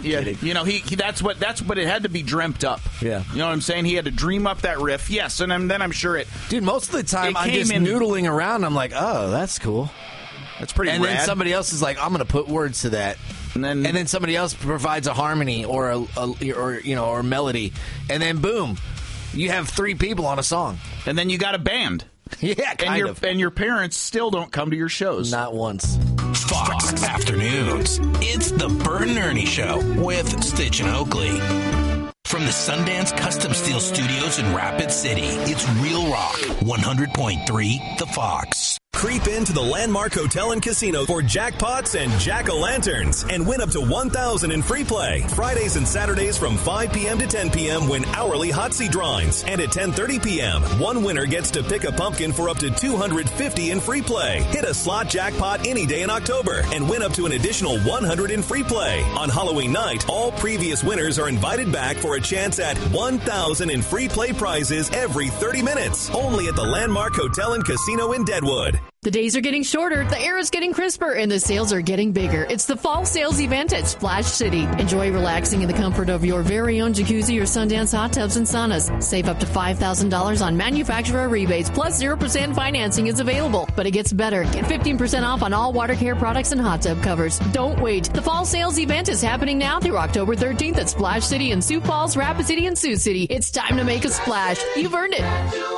kidding. You know, that's what it had to be dreamt up. Yeah. You know what I'm saying? He had to dream up that riff. Yes, and then I'm sure it. Dude, most of the time I'm just noodling around. I'm like, oh, that's cool. That's pretty and rad. And then somebody else is like, I'm going to put words to that. And then somebody else provides a harmony or a melody. And then boom, you have 3 people on a song. And then you got a band. Yeah, kind of. And your parents still don't come to your shows. Not once. Fox Afternoons. It's the Bert and Ernie Show with Stitch and Oakley. From the Sundance Custom Steel Studios in Rapid City, it's Real Rock 100.3 The Fox. Creep into the Landmark Hotel and Casino for jackpots and jack-o'-lanterns and win up to $1,000 in free play. Fridays and Saturdays from 5 p.m. to 10 p.m. win hourly hot seat drawings. And at 10:30 p.m., one winner gets to pick a pumpkin for up to $250 in free play. Hit a slot jackpot any day in October and win up to an additional $100 in free play. On Halloween night, all previous winners are invited back for a chance at $1,000 in free play prizes every 30 minutes. Only at the Landmark Hotel and Casino in Deadwood. The days are getting shorter, the air is getting crisper, and the sales are getting bigger. It's the fall sales event at Splash City. Enjoy relaxing in the comfort of your very own jacuzzi or Sundance hot tubs and saunas. Save up to $5,000 on manufacturer rebates, plus 0% financing is available. But it gets better. Get 15% off on all water care products and hot tub covers. Don't wait. The fall sales event is happening now through October 13th at Splash City in Sioux Falls, Rapid City, and Sioux City. It's time to make a splash. You've earned it.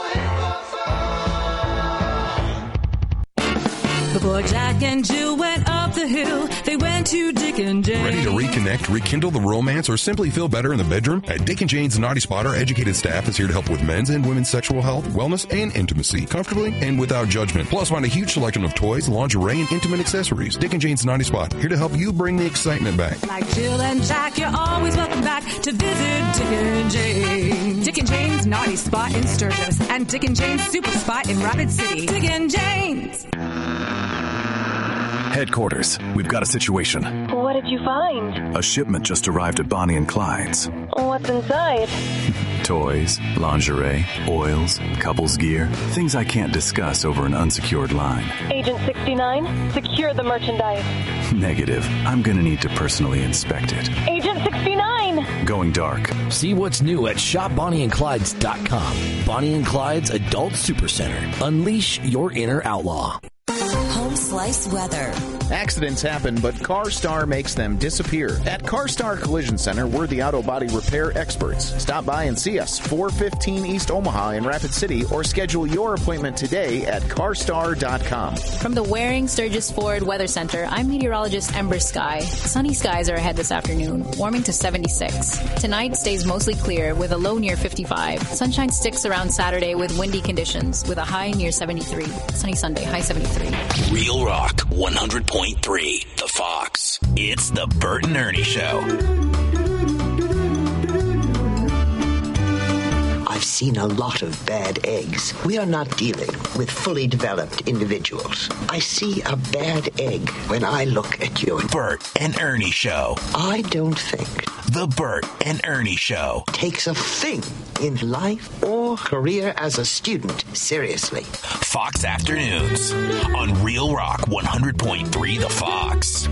Before Jack and Jill went up the hill, they went to Dick and Jane. Ready to reconnect, rekindle the romance, or simply feel better in the bedroom? At Dick and Jane's Naughty Spot, our educated staff is here to help with men's and women's sexual health, wellness, and intimacy, comfortably and without judgment. Plus, find a huge selection of toys, lingerie, and intimate accessories. Dick and Jane's Naughty Spot, here to help you bring the excitement back. Like Jill and Jack, you're always welcome back to visit Dick and Jane. Dick and Jane's Naughty Spot in Sturgis and Dick and Jane's Super Spot in Rapid City. Dick and Jane's. Headquarters, we've got a situation. What did you find? A shipment just arrived at Bonnie and Clyde's. What's inside? Toys, lingerie, oils, couples gear, things I can't discuss over an unsecured line. Agent 69, secure the merchandise. Negative. I'm gonna need to personally inspect it. Agent 69! Going dark. See what's new at shopBonnieandClydes.com. Bonnie and Clyde's Adult Supercenter. Unleash your inner outlaw. Home Slice weather. Accidents happen, but CarStar makes them disappear. At CarStar Collision Center, we're the auto body repair experts. Stop by and see us, 415 East Omaha in Rapid City, or schedule your appointment today at carstar.com. From the Waring Sturgis Ford Weather Center, I'm meteorologist Ember Sky. Sunny skies are ahead this afternoon, warming to 76. Tonight stays mostly clear with a low near 55. Sunshine sticks around Saturday with windy conditions with a high near 73. Sunny Sunday, high 73. Real Rock 100.3 The Fox. It's the Bert and Ernie Show. I've seen a lot of bad eggs. We are not dealing with fully developed individuals. I see a bad egg when I look at you. Bert and Ernie Show. I don't think the Bert and Ernie Show takes a thing in life or career as a student seriously. Fox Afternoons on Real Rock 100.3 The Fox.